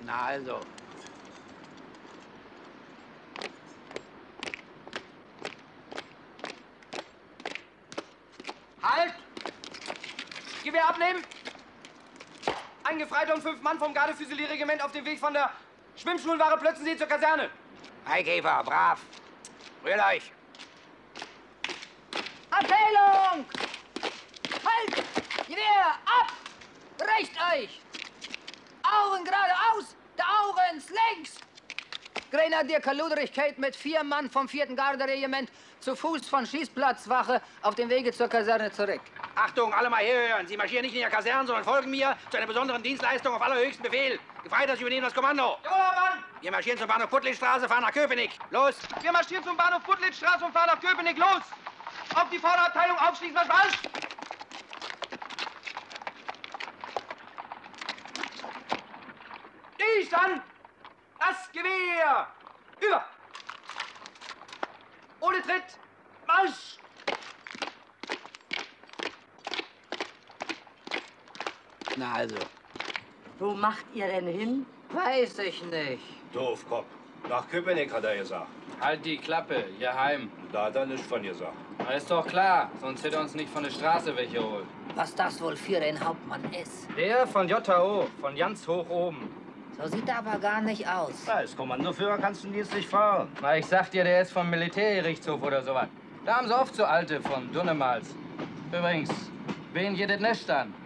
Na also. Halt! Gewehr abnehmen! Ein Gefreiter und 5 Mann vom Gardefüsilierregiment auf dem Weg von der Schwimmschulware Plötzensee zur Kaserne. Eikäfer, brav. Rührt euch. Abteilung! Halt! Gewehr ab! Recht euch! Augen geradeaus, der Augen links! Grenadier Kaludrigkeit mit 4 Mann vom 4. Garderegiment zu Fuß von Schießplatzwache auf dem Wege zur Kaserne zurück. Achtung, alle mal herhören. Sie marschieren nicht in der Kaserne, sondern folgen mir zu einer besonderen Dienstleistung auf allerhöchsten Befehl. Gefreiter, Sie übernehmen das Kommando. Jawohl, Herr Mann! Wir marschieren zum Bahnhof Puttlitzstraße, fahren nach Köpenick. Los! Wir marschieren zum Bahnhof Puttlitzstraße und fahren nach Köpenick. Los! Auf die Vorderabteilung aufschließen, was falsch! Dies an! Das Gewehr! Über! Ohne Tritt! Marsch! Na also. Wo macht ihr denn hin? Weiß ich nicht. Doofkopf. Nach Köpenick, hat er gesagt. Halt die Klappe, hier heim. Da hat er nichts von gesagt. Na, ist doch klar, sonst hätte er uns nicht von der Straße weggeholt. Was das wohl für ein Hauptmann ist. Der von JHO, von ganz hoch oben. So sieht er aber gar nicht aus. Als Kommandoführer kannst du den Dienst nicht fahren. Na, ich sag dir, der ist vom Militärgerichtshof oder sowas. Da haben sie oft so alte von Dunnemals. Übrigens, wen geht das Nest an?